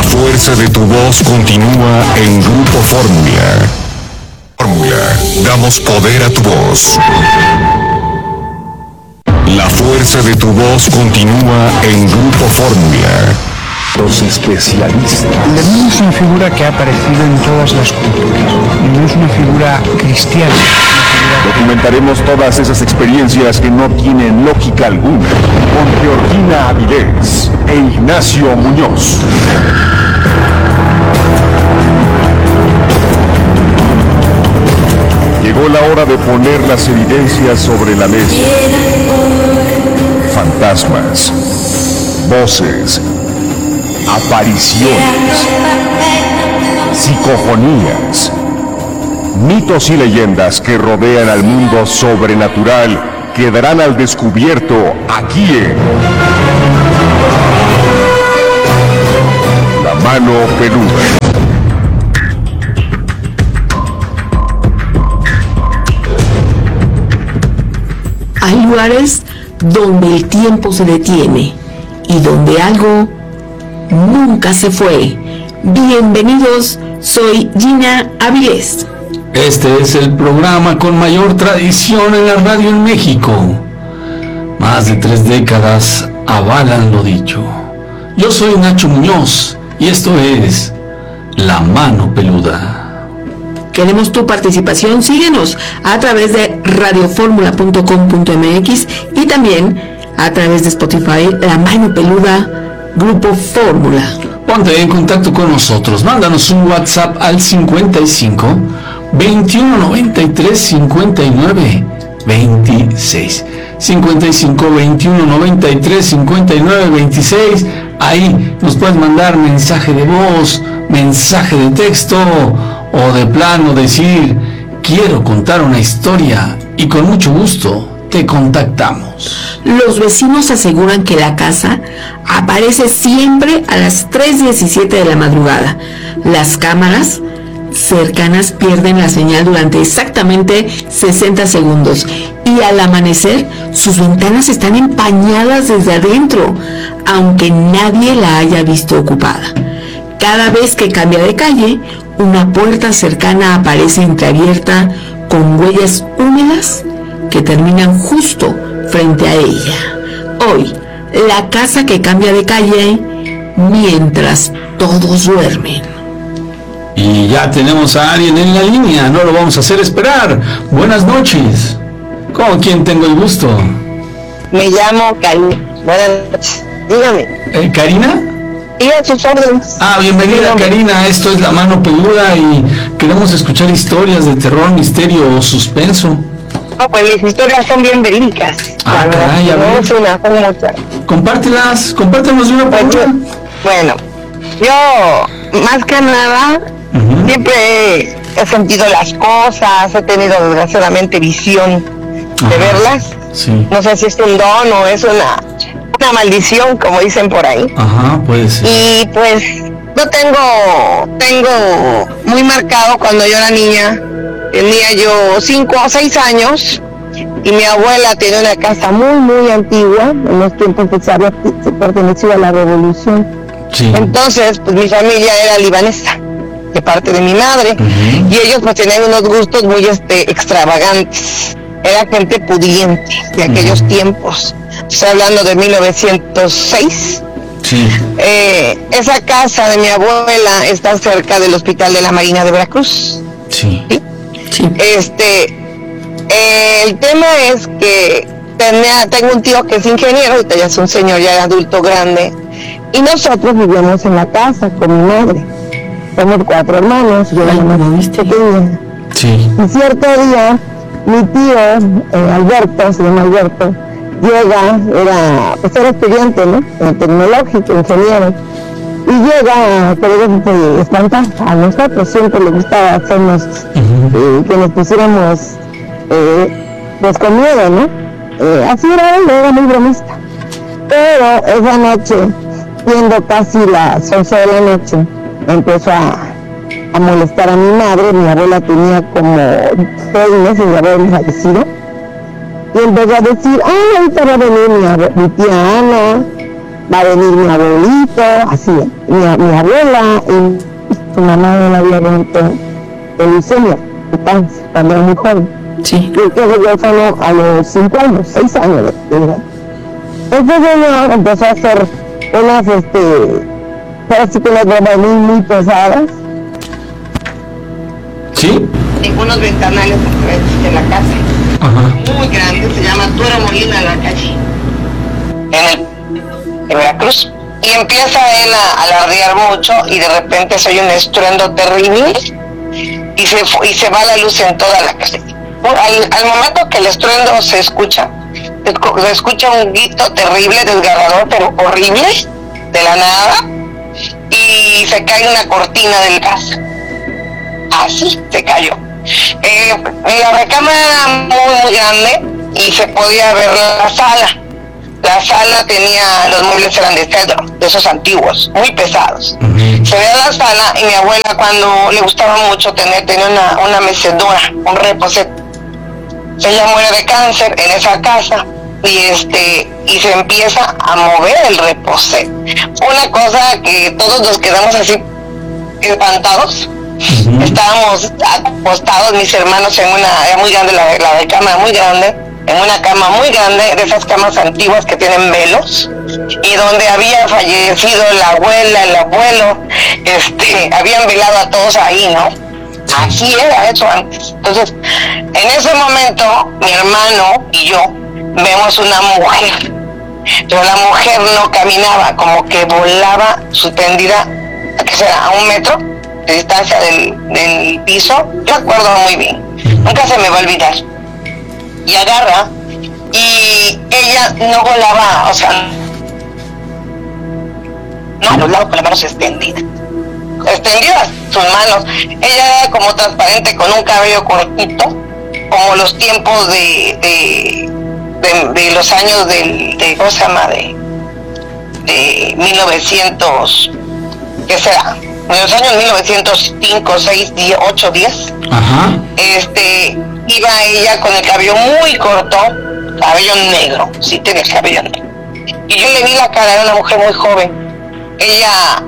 fuerza de tu voz continúa en Grupo Fórmula. Fórmula, damos poder a tu voz. La fuerza de tu voz continúa en Grupo Fórmula. Los especialistas. La Virgen es una figura que ha aparecido en todas las culturas. No es una figura cristiana. Documentaremos todas esas experiencias que no tienen lógica alguna con Georgina Avilés e Ignacio Muñoz. Llegó la hora de poner las evidencias sobre la mesa. Fantasmas, voces, apariciones, psicofonías, mitos y leyendas que rodean al mundo sobrenatural quedarán al descubierto aquí en La Mano Peluda. Hay lugares donde el tiempo se detiene y donde algo nunca se fue. Bienvenidos, soy Gina Avilés. Este es el programa con mayor tradición en la radio en México. Más de 3 décadas avalan lo dicho. Yo soy Nacho Muñoz y esto es La Mano Peluda. Queremos tu participación, síguenos a través de radioformula.com.mx y también a través de Spotify, La Mano Peluda, Grupo Fórmula. Ponte en contacto con nosotros, mándanos un WhatsApp al 55 21 93 59 26. 55 21 93 59 26. Ahí nos puedes mandar mensaje de voz, mensaje de texto o de plano decir quiero contar una historia y con mucho gusto te contactamos. Los vecinos aseguran que la casa aparece siempre a las 3:17 de la madrugada. Las cámaras cercanas pierden la señal durante exactamente 60 segundos y al amanecer sus ventanas están empañadas desde adentro, aunque nadie la haya visto ocupada. Cada vez que cambia de calle, una puerta cercana aparece entreabierta con huellas húmedas que terminan justo frente a ella. Hoy, la casa que cambia de calle mientras todos duermen. Y ya tenemos a alguien en la línea, no lo vamos a hacer esperar. Buenas noches. ¿Con quién tengo el gusto? Me llamo Karina. Buenas noches. Dígame. ¿Karina? Y a sus órdenes. Bienvenida Karina, esto es La Mano Peluda y queremos escuchar historias de terror, misterio o suspenso. No, pues mis historias son bien verídicas. Caray, a ver. Son muchas. Compártenos de una por una. Bueno, yo más que nada siempre he sentido las cosas, he tenido desgraciadamente visión de verlas. Sí. No sé si es un don o es una maldición, como dicen por ahí. Ajá, puede ser. Y pues yo tengo muy marcado cuando yo era niña. Tenía yo 5 o 6 años y mi abuela tenía una casa muy antigua, en los tiempos que se pertenecía a la revolución. Sí. Entonces, pues mi familia era libanesa, de parte de mi madre, y ellos pues tenían unos gustos muy extravagantes. Era gente pudiente de aquellos tiempos. Estoy hablando de 1906. Sí. Esa casa de mi abuela está cerca del Hospital de la Marina de Veracruz. Sí. ¿Sí? Sí. El tema es que tengo un tío que es ingeniero, ahorita ya es un señor ya adulto grande, y nosotros vivimos en la casa con mi madre. Somos 4 hermanos, yo era la más pequeña. Sí. Y cierto día, mi tío, Alberto, se llama Alberto, llega, era estudiante, ¿no? Tecnológico, ingeniero, y llega a querer espantar a nosotros. Siempre le gustaba hacernos que nos pusiéramos pues con miedo, ¿no? Así era él, era muy bromista. Pero esa noche, siendo casi las 11 de la noche, empezó a molestar a mi madre. Mi abuela tenía como 6 meses de haber fallecido, y empezó a decir: ahorita va a venir mi tía Ana, va a venir mi abuelito, así, mi abuela y su mamá no había bonito de leucemia, de cáncer, cuando era muy joven. Sí. Y que yo solo a los 5 años, 6 años de edad. Este señor empezó a hacer unas, así que unas bromas muy pesadas. ¿Sí? En unos ventanales de la casa. Ajá. Muy grande, se llama Tuero Molina la calle. En Veracruz. Y empieza él a alardear mucho y de repente se oye un estruendo terrible y se va la luz en toda la casa. Al momento que el estruendo se escucha un grito terrible, desgarrador, pero horrible, de la nada, y se cae una cortina de la casa. Así se cayó. La recámara era muy grande y se podía ver la sala. La sala tenía, los muebles eran de cedro, de esos antiguos, muy pesados. Se veía la sala y mi abuela, cuando le gustaba mucho tenía una mecedora, un reposet. Ella muere de cáncer en esa casa y se empieza a mover el reposet. Una cosa que todos nos quedamos así espantados. Estábamos acostados mis hermanos en era muy grande la recámara, muy grande, en una cama muy grande, de esas camas antiguas que tienen velos, y donde había fallecido la abuela, el abuelo, habían velado a todos ahí, ¿no? Así era eso antes. Entonces, en ese momento, mi hermano y yo vemos una mujer, pero la mujer no caminaba, como que volaba suspendida, ¿qué será? A 1 metro de distancia del piso. Yo acuerdo muy bien, nunca se me va a olvidar. Y agarra, y ella no volaba, o sea, no volaba con las manos extendidas sus manos. Ella era como transparente, con un cabello cortito, como los tiempos de los años ¿cómo se llama? De 1900, ¿qué será? En los años 1905, 6, 8, 10. Ajá. Iba ella con el cabello muy corto, cabello negro, sí tenía el cabello negro. Y yo le vi la cara, era una mujer muy joven. Ella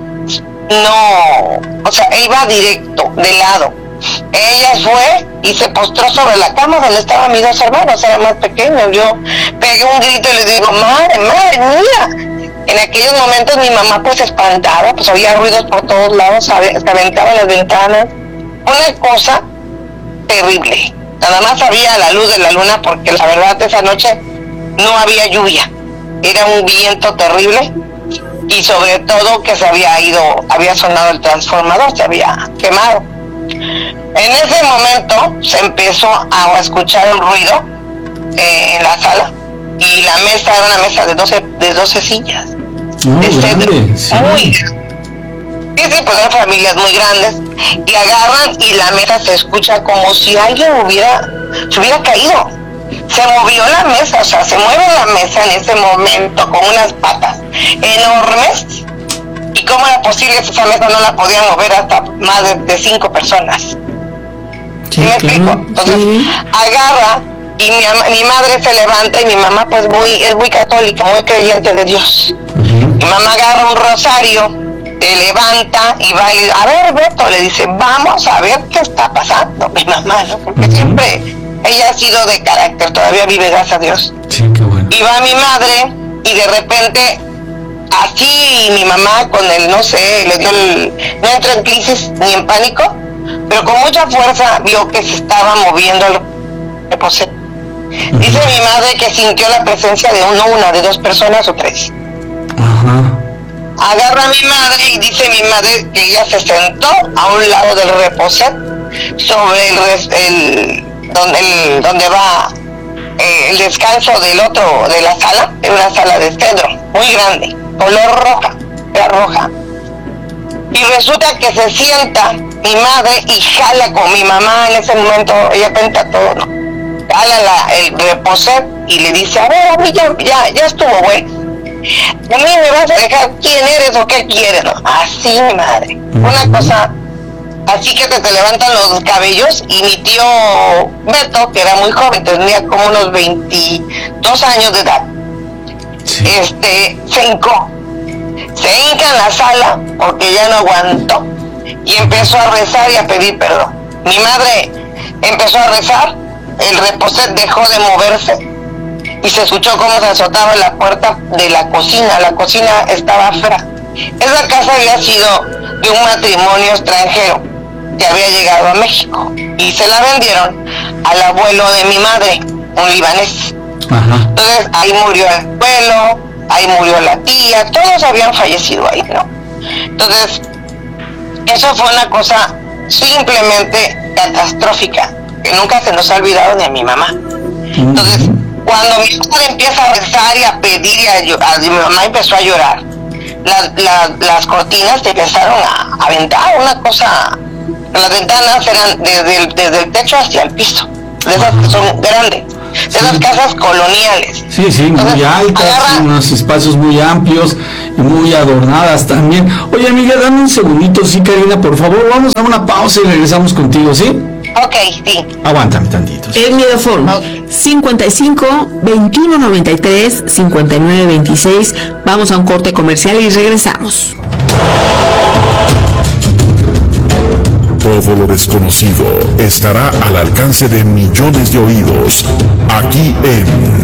no, o sea, iba directo, de lado. Ella fue y se postró sobre la cama donde estaban mis 2 hermanos, eran más pequeños. Yo pegué un grito y le digo, madre mía. En aquellos momentos mi mamá pues espantada, pues había ruidos por todos lados, se aventaban las ventanas. Una cosa terrible. Nada más había la luz de la luna, porque la verdad esa noche no había lluvia. Era un viento terrible, y sobre todo que había sonado el transformador, se había quemado. En ese momento se empezó a escuchar un ruido en la sala, y la mesa era una mesa de 12 sillas. Muy grande, sí. Sí, pues eran familias muy grandes, y agarran y la mesa se escucha como si alguien se hubiera caído. Se movió la mesa, o sea, se mueve la mesa en ese momento con unas patas enormes. ¿Y cómo era posible que esa mesa no la podían mover hasta más de 5 personas? ¿Sí me explico? Entonces, agarra y mi madre se levanta, y mi mamá pues es muy católica, muy creyente de Dios. Mi mamá agarra un rosario, se levanta y va y a ver, Beto, le dice, vamos a ver qué está pasando. Mi mamá, ¿no? Porque siempre ella ha sido de carácter, todavía vive, gracias a Dios. Sí, qué bueno. Y va mi madre, y de repente, así mi mamá con no sé, no entró en crisis ni en pánico, pero con mucha fuerza vio que se estaba moviendo el reposet. Dice mi madre que sintió la presencia de de 2 personas o 3. Agarra a mi madre y dice mi madre que ella se sentó a un lado del reposet, sobre donde va el descanso de la sala. Era una sala de cedro muy grande, color roja, era roja. Y resulta que se sienta mi madre y jala con mi mamá. En ese momento ella cuenta todo, ¿no? Jala el reposet y le dice, a ver, a mí ya estuvo, güey. A mí me vas a dejar quién eres o qué quieres, ¿no? Así, mi madre. Una cosa así que te levantan los cabellos. Y mi tío Beto, que era muy joven, tenía como unos 22 años de edad, se hincó Se hinca en la sala porque ya no aguantó y empezó a rezar y a pedir perdón. Mi madre empezó a rezar, el reposet dejó de moverse y se escuchó cómo se azotaba la puerta de la cocina estaba afuera. Esa casa había sido de un matrimonio extranjero que había llegado a México y se la vendieron al abuelo de mi madre, un libanés. Ajá. Entonces ahí murió el abuelo, ahí murió la tía, todos habían fallecido ahí, ¿no? Entonces, eso fue una cosa simplemente catastrófica, que nunca se nos ha olvidado ni a mi mamá. Entonces, cuando mi madre empieza a rezar y a pedir mi mamá empezó a llorar, las cortinas se empezaron a aventar, una cosa, las ventanas eran desde el techo hacia el piso, de esas que son grandes, de esas casas coloniales. Sí, muy altas, unos espacios muy amplios y muy adornadas también. Oye, amiga, dame un segundito, sí, Karina, por favor, vamos a una pausa y regresamos contigo, ¿sí? Ok, sí. Aguántame tantito. El Miedoforum, 55 21 93 59 26. Vamos a un corte comercial y regresamos. Todo lo desconocido estará al alcance de millones de oídos, aquí en